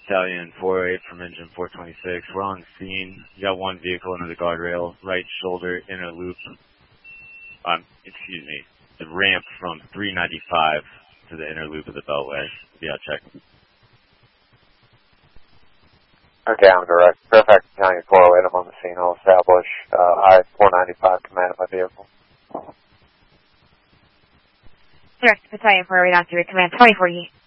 Battalion 408 from engine 426. We're on scene. You got one vehicle under the guardrail, right shoulder, inner loop. The ramp from 395 to the inner loop of the Beltway. Yeah, check. Okay, I'm direct. Fairfax Battalion 408, I'm on the scene. I'll establish I-495 command of my vehicle. Direct Battalion 408 on 3, command 24 Yeet.